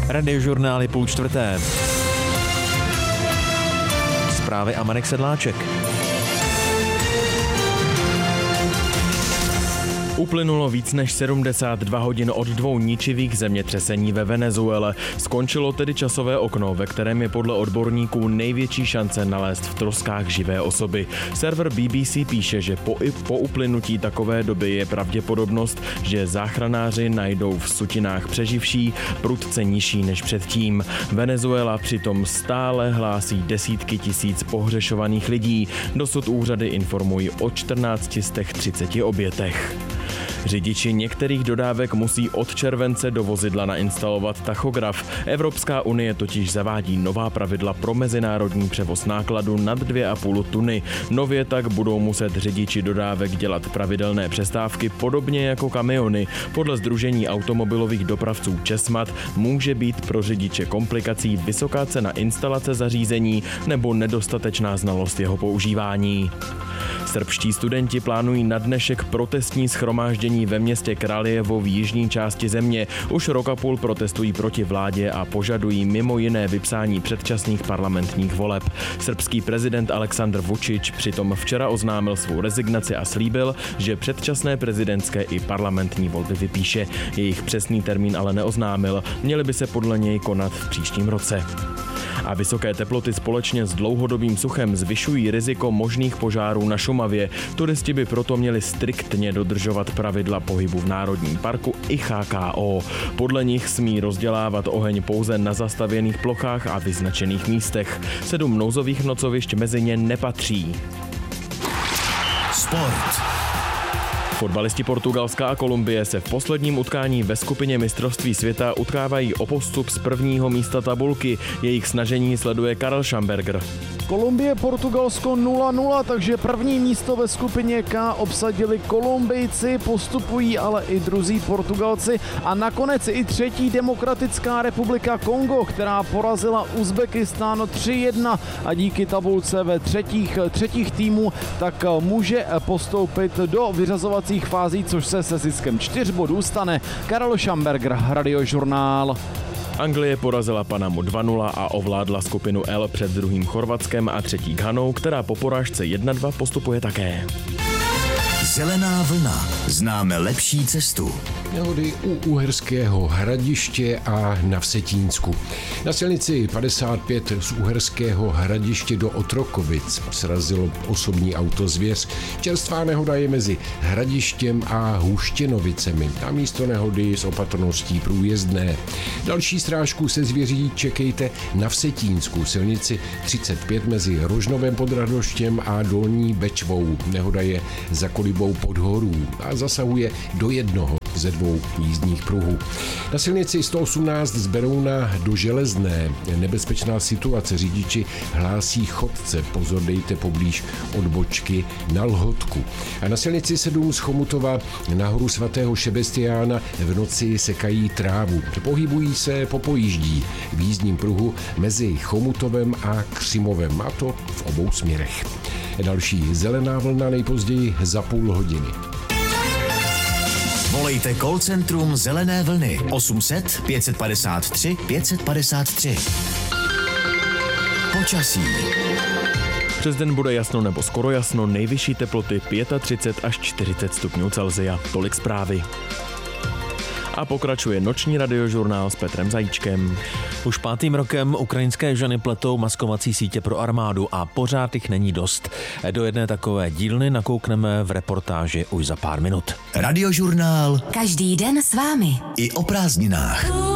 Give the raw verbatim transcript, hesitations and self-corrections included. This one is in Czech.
Radiožurnály půl čtvrté. Zprávy a Marek Sedláček. Uplynulo víc než sedmdesát dva hodin od dvou ničivých zemětřesení ve Venezuele. Skončilo tedy časové okno, ve kterém je podle odborníků největší šance nalézt v troskách živé osoby. Server B B C píše, že po, po uplynutí takové doby je pravděpodobnost, že záchranáři najdou v sutinách přeživší, prudce nižší než předtím. Venezuela přitom stále hlásí desítky tisíc pohřešovaných lidí. Dosud úřady informují o čtrnácti z třiceti obětech. Řidiči některých dodávek musí od července do vozidla nainstalovat tachograf. Evropská unie totiž zavádí nová pravidla pro mezinárodní převoz nákladu nad dvě a půl tuny. Nově tak budou muset řidiči dodávek dělat pravidelné přestávky podobně jako kamiony. Podle Sdružení automobilových dopravců Česmat může být pro řidiče komplikací vysoká cena instalace zařízení nebo nedostatečná znalost jeho používání. Srbští studenti plánují na dnešek protestní shromáždění ve městě Kraljevo v jižní části země. Už rok a půl protestují proti vládě a požadují mimo jiné vypsání předčasných parlamentních voleb. Srbský prezident Aleksandr Vučić přitom včera oznámil svou rezignaci a slíbil, že předčasné prezidentské i parlamentní volby vypíše. Jejich přesný termín ale neoznámil. Měly by se podle něj konat v příštím roce. A vysoké teploty společně s dlouhodobým suchem zvyšují riziko možných požárů na Šumavě. Turisti by proto měli striktně dodržovat pravidla pohybu v Národním parku i H K O. Podle nich smí rozdělávat oheň pouze na zastavěných plochách a vyznačených místech. Sedm nouzových nocovišť mezi ně nepatří. Sport. Fotbalisti Portugalska a Kolumbie se v posledním utkání ve skupině mistrovství světa utkávají o postup z prvního místa tabulky. Jejich snažení sleduje Karel Schamberger. Kolumbie, Portugalsko nula nula, takže první místo ve skupině K obsadili Kolumbijci, postupují ale i druzí Portugalci a nakonec i třetí Demokratická republika Kongo, která porazila Uzbekistán tři jedna a díky tabulce ve třetích, třetích týmů tak může postoupit do vyřazovacích fází, což se se ziskem čtyř bodů stane. Karel Schamberger, Radiožurnál. Anglie porazila Panamu dva nula a ovládla skupinu L před druhým Chorvatskem a třetí Ghanou, která po porážce jedna dva postupuje také. Zelená vlna. Známe lepší cestu. Nehody u Uherského Hradiště a na Vsetínsku. Na silnici padesát pět z Uherského Hradiště do Otrokovic srazilo osobní auto zvěř. Čerstvá nehoda je mezi Hradištěm a Huštěnovicemi. Na místo nehody s opatrností průjezdné. Další srážku se zvěří čekejte na Vsetínsku. Silnici třicet pět mezi Rožnovem pod Radoštěm a Dolní Bečvou. Nehoda je za kolibou Podhorů a zasahuje do jednoho ze dvou jízdních pruhů. Na silnici sto osmnáct z Berouna do Železné nebezpečná situace. Řidiči hlásí chodce. Pozor dejte poblíž odbočky na Lhotku. A na silnici sedm z Chomutova nahoru svatého Šebestiána v noci sekají trávu. Pohybují se po pojíždí v jízdním pruhu mezi Chomutovem a Křimovem, a to v obou směrech. Další zelená vlna nejpozději za půl hodiny. Volejte call centrum Zelené vlny osm set pět padesát tři pět padesát tři. Počasí. Přes den bude jasno nebo skoro jasno, nejvyšší teploty třicet pět až čtyřicet stupňů Celsia. Tolik zprávy. A pokračuje noční radiožurnál s Petrem Zajíčkem. Už pátým rokem ukrajinské ženy pletou maskovací sítě pro armádu a pořád jich není dost. Do jedné takové dílny nakoukneme v reportáži už za pár minut. Radiožurnál. Každý den s vámi. I o prázdninách.